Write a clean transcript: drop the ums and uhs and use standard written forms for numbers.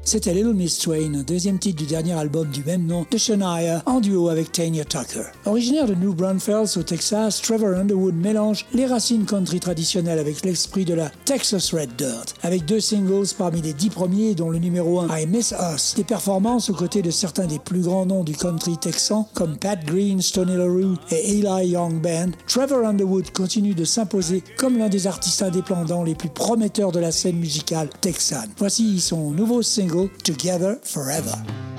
C'était Little Miss Twain, deuxième titre du dernier album du même nom de Shania, en duo avec Tanya Tucker. Originaire de New Braunfels au Texas, Trevor Underwood mélange les racines country traditionnelles avec l'esprit de la Texas Red Dirt, avec 2 singles parmi les 10 premiers, dont le numéro 1 I Miss Us. Des performances aux côtés de certains des plus grands noms du country texan, comme Pat Green, Stoney LaRue et Eli Young Band, Trevor Underwood continue de s'imposer comme l'un des artistes indépendants les plus prometteurs de la scène musicale texane. Voici son nouveau single, Together Forever.